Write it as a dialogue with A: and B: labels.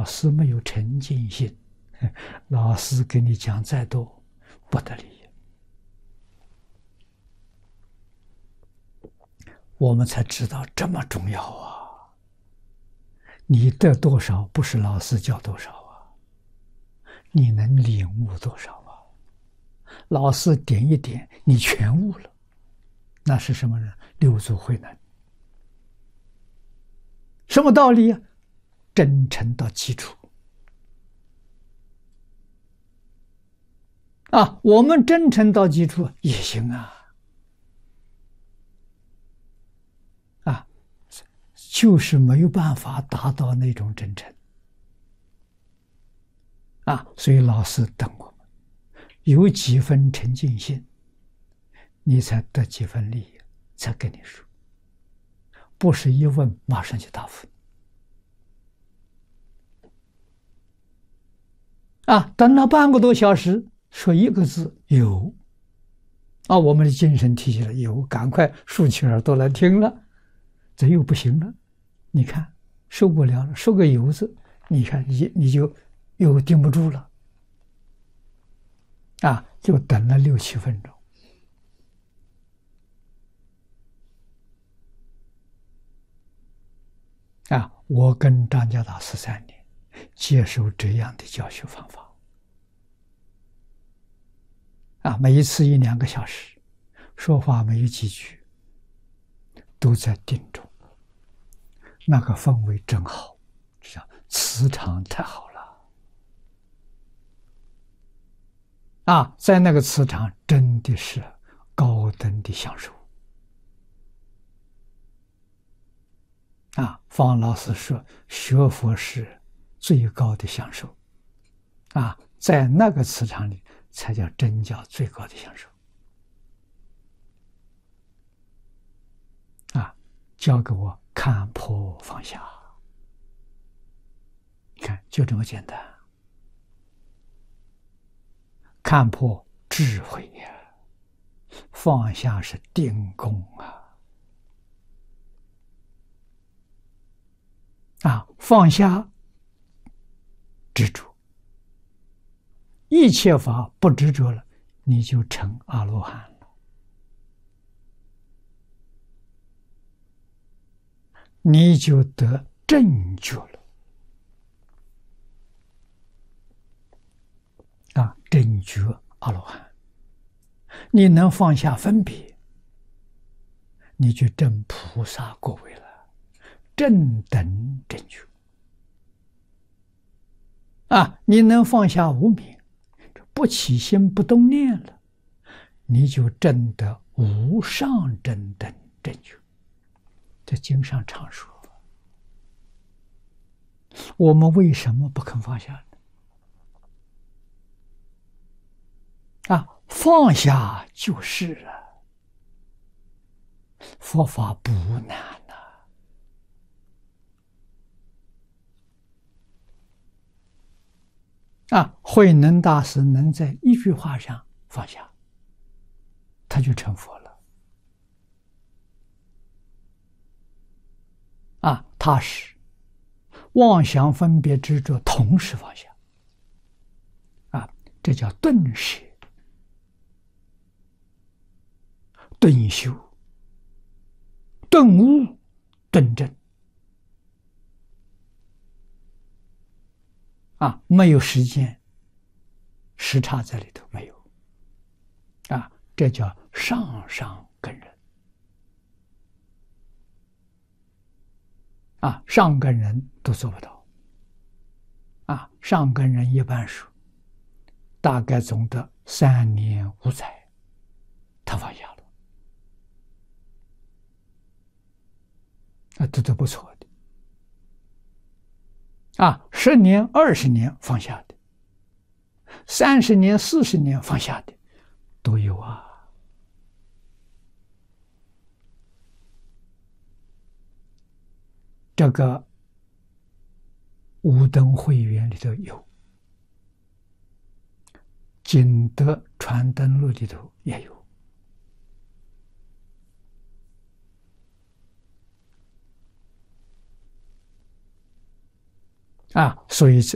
A: 师没有沉静心，老师给你讲再多，不得力。我们才知道这么重要啊！你得多少不是老师教多少啊，你能领悟多少啊？老师点一点，你全悟了，那是什么呢？六祖慧能。什么道理啊？真诚到基础啊！我们真诚到基础也行啊。就是没有办法达到那种真诚啊，所以老师等我们有几分沉静心，你才得几分利益，才跟你说，不是一问马上就答复啊。等了半个多小时，说一个字有啊，我们的精神提起来有，赶快竖起耳朵来听了，这又不行了。你看受不了了，说个有字，你看你就又顶不住了啊！就等了6、7分钟啊！我跟张家大师3年接受这样的教学方法啊，每一次1、2个小时，说话没有几句，都在定中。那个氛围真好，磁场太好了啊！在那个磁场真的是高等的享受啊！方老师说，学佛是最高的享受啊，在那个磁场里才叫真叫最高的享受啊！教给我看破放下，你看就这么简单。看破智慧呀，放下是定功啊！放下执着，一切法不执着了，你就成阿罗汉了，你就得正觉了啊！正觉阿罗汉，你能放下分别，你就证菩萨果位了，正等正觉啊！你能放下无明，不起心不动念了，你就证得无上正等正觉。这经上常说，我们为什么不肯放下呢？啊，放下就是了，佛法不难啊！慧能大师能在一句话上放下，他就成佛了啊！他是妄想分别执着同时放下啊，这叫顿舍、顿修、顿悟、顿证啊，没有时间时差在里头，没有啊，这叫上上根人啊，上根人都做不到啊，上根人一般说大概总得3年5载，他放下了啊，这都不错的啊，10年、20年放下的，30年、40年放下的都有啊。这个五灯会员里头有，景德传灯录里头也有啊，所以